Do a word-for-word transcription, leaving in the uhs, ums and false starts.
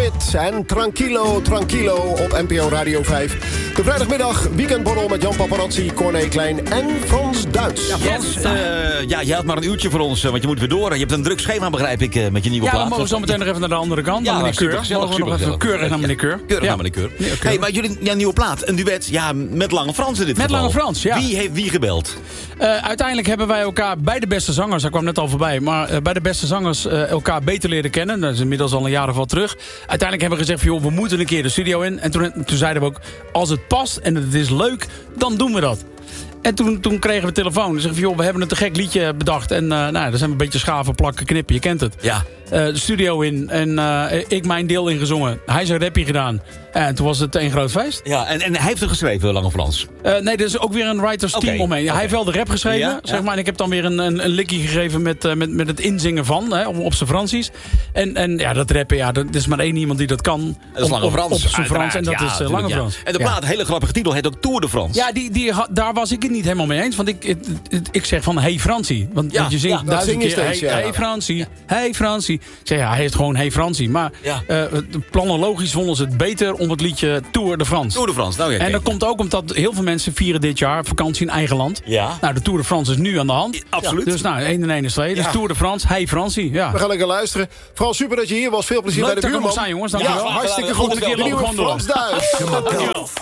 Smit en Tranquilo, Tranquilo op N P O Radio vijf. De vrijdagmiddag weekendborrel met Jan Paparazzi, Corné Klein en Frans Duits. Ja, Frans, yes. uh, ja, je had maar een uurtje voor ons, want je moet weer door. Je hebt een druk schema, begrijp ik, uh, met je nieuwe ja, plaat. Ja, we mogen zo meteen nog even naar de andere kant. Ja, naar meneer Keur. Gezellig, mogen we nog even keurig naar meneer Keur. Keurig ja. naar meneer Keur. Nee, hey, maar jullie ja, nieuwe plaat, een duet ja, met Lange Frans in dit met geval. Lange Frans, ja. Wie heeft wie gebeld? Uh, uiteindelijk hebben wij elkaar bij de beste zangers, hij kwam net al voorbij, maar uh, bij de beste zangers uh, elkaar beter leren kennen. Dat is inmiddels al een jaar of wat terug. Uiteindelijk hebben we gezegd, van, joh, we moeten een keer de studio in. En toen, toen zeiden we ook, als het past en het is leuk, dan doen we dat. En toen, toen kregen we telefoon. Dus zeggen we, joh, we hebben een te gek liedje bedacht. En uh, nou, daar zijn we een beetje schaven, plakken, knippen. Je kent het. Ja. Uh, de studio in. En uh, ik mijn deel ingezongen. Hij zijn rapje gedaan. En toen was het een groot feest. Ja, en, en hij heeft er geschreven, Lange Frans? Uh, nee, er is ook weer een writers team okay. omheen. Okay. Hij heeft wel de rap geschreven, ja, zeg ja. maar. En ik heb dan weer een, een, een likkie gegeven met, uh, met, met het inzingen van. Hè, op, op zijn Fransies. En, en ja, dat rappen, ja, er is maar één iemand die dat kan. Dat is Lange op, Frans. Op zijn Frans. En dat ja, is uh, Lange ja. Frans. En de plaat, ja. hele grappige titel, heet ook Tour de France. Ja, die, die, daar was ik het niet helemaal mee eens. Want ik, ik, ik, ik zeg van, hey Fransie. Want, ja, want je zingt ja, duizend keer, steeds, hey, ja. hey Fransie, ja. hey Fransie. Ik zeg, ja, hij heeft gewoon hey Fransie. Maar ja. uh, planologisch vonden ze het beter om het liedje Tour de France. Tour de France, nou ja. En dat komt ook omdat heel veel mensen vieren dit jaar vakantie in eigen land. Ja. Nou, de Tour de France is nu aan de hand. Ja, absoluut. Dus nou, één en één is twee. Ja. Dus Tour de France, hey Fransie. Ja. We gaan lekker luisteren. Frans, super dat je hier was. Veel plezier Leuk bij de buurman. Leuk dat we zijn, jongens. Dankjewel. Ja, hartstikke goed. De nieuwe Frans Duits.